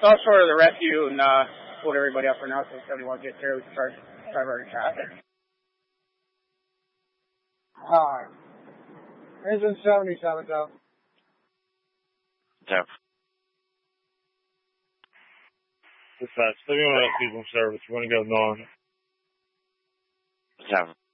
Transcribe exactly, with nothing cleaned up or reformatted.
I'll sort of the rescue and uh, pulled everybody up for now. So if somebody wants to get there, we can start diverting traffic. Alright. Engine seventy-seven, though. Yeah. Dispatch, seventy-one L C's on service. We're going to go north. Yeah.